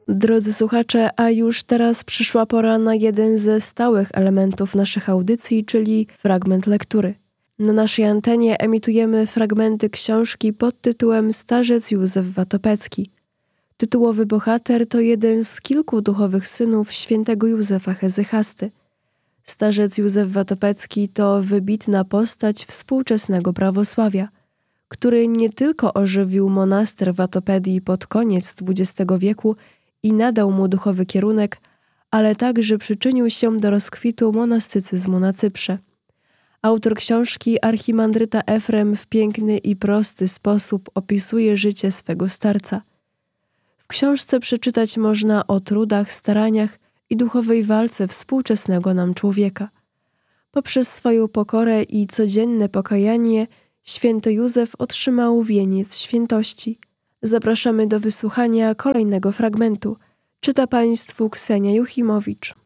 Drodzy słuchacze, a już teraz przyszła pora na jeden ze stałych elementów naszych audycji, czyli fragment lektury. Na naszej antenie emitujemy fragmenty książki pod tytułem Starzec Józef Watopecki. Tytułowy bohater to jeden z kilku duchowych synów świętego Józefa Hezychasty. Starzec Józef Watopecki to wybitna postać współczesnego prawosławia, który nie tylko ożywił monaster Watopedii pod koniec XX wieku i nadał mu duchowy kierunek, ale także przyczynił się do rozkwitu monastycyzmu na Cyprze. Autor książki archimandryta Efrem w piękny i prosty sposób opisuje życie swego starca. W książce przeczytać można o trudach, staraniach i duchowej walce współczesnego nam człowieka. Poprzez swoją pokorę i codzienne pokajanie święty Józef otrzymał wieniec świętości. Zapraszamy do wysłuchania kolejnego fragmentu. Czyta Państwu Ksenia Juchimowicz.